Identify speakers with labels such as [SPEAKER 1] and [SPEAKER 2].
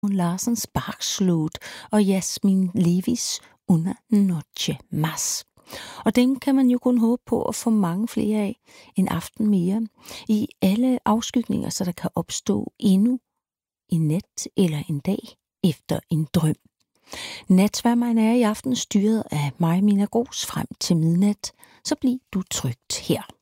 [SPEAKER 1] Larsens Sparkslut og Jasmin Levis Una Noche Mas. Og dem kan man jo kun håbe på at få mange flere af en aften mere i alle afskygninger, så der kan opstå endnu en nat eller en dag efter en drøm. Natsværmeren er i aften styret af mig, Mina Gros, frem til midnat, så bliv du trygt her.